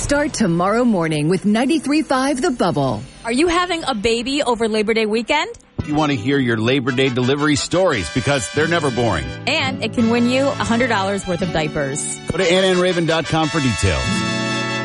Start tomorrow morning with 93.5 The Bubble. Are you having a baby over Labor Day weekend? You want to hear your Labor Day delivery stories because they're never boring. And it can win you $100 worth of diapers. Go to AnnaandRaven.com for details.